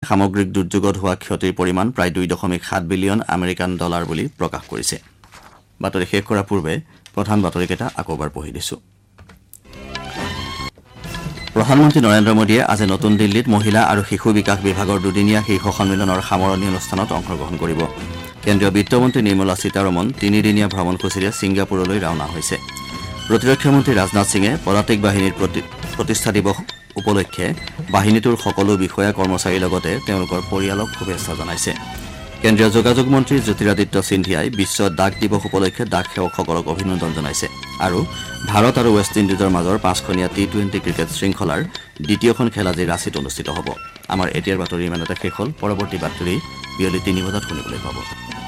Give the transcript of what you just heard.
সামগ্ৰিক দুৰ্যোগত হোৱা ক্ষতিৰ পৰিমাণ প্ৰায় 2.7 বিলিয়ন আমেৰিকান ডলাৰ বুলি প্ৰকাশ কৰিছে। বাতৰি শেষ কৰাৰ পূৰ্বে প্ৰধান বাতৰিকেইটা আকৌ এবাৰ পঢ়ি দিছো। প্ৰধানমন্ত্ৰী নৰেন্দ্ৰ মোদীয়ে আজি নতুন দিল্লীত মহিলা আৰু শিশু বিকাশ বিভাগৰ দুদিনীয়া শীৰ্ষ সন্মিলনৰ সামৰণি অনুষ্ঠানত অংশগ্ৰহণ কৰিব। কেন্দ্ৰীয় বিত্তমন্ত্ৰী নিৰ্মলা সীতাৰমণ তিনিদিনীয়া ভ্ৰমণসূচীৰে ছিংগাপুৰলৈ ৰাওনা হৈছে। প্ৰতিৰক্ষা মন্ত্ৰী ৰাজনাথ সিঙে পদাতিক বাহিনীৰ প্ৰতিষ্ঠা দিৱস উপলক্ষে বাহিনীটোৰ সকলো বিষয়া কৰ্মচাৰীৰ লগতে তেওঁলোকৰ পৰিয়ালক শুভেচ্ছা জনাইছে। কেন্দ্ৰীয় যোগাযোগ মন্ত্ৰী জ্যোতিৰাদিত্য সিন্ধিয়াই বিশ্ব ডাক দিৱস উপলক্ষে ডাক সেৱকসকলক অভিনন্দন জনাইছে আৰু ভাৰত আৰু ৱেষ্ট ইণ্ডিজৰ মাজৰ 5খনীয়া টি-20 ক্ৰিকেট শৃংখলাৰ দ্বিতীয়খন খেল আজি ৰাঁচীত অনুষ্ঠিত হ'ব। আমাৰ এতিয়াৰ বাতৰি ইমানতে শেষ হ'ল। পৰৱৰ্তী বাতৰি বিয়লি 3 বজাত শুনিবলৈ পাব।